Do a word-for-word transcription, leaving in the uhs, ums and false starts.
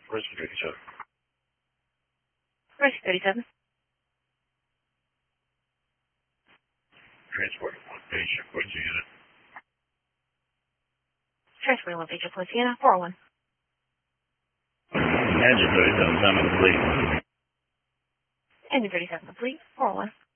Rescue thirty-seven. Rescue thirty-seven. Transport one patient, what's the unit? Transporting one patient, point Sienna, four oh one. Engine thirty-seven, I'm complete. Engine thirty-seven complete, four oh one.